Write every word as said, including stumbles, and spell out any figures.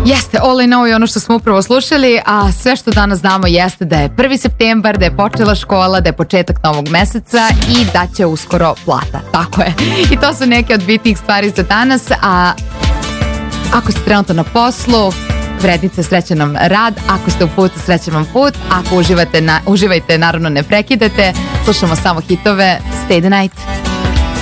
Jeste, All I Know je ono što smo upravo slušali, a sve što danas znamo jeste da je prvi septembar, da je počela škola, da je početak novog meseca i da će uskoro plata. Tako je. I to su neke od bitnih stvari za danas, a ako ste trenutno na poslu, vrednice, srećan nam rad, ako ste u putu, srećan vam put, ako uživate, na, uživajte, naravno ne prekidate, slušamo samo hitove, Stay the Night.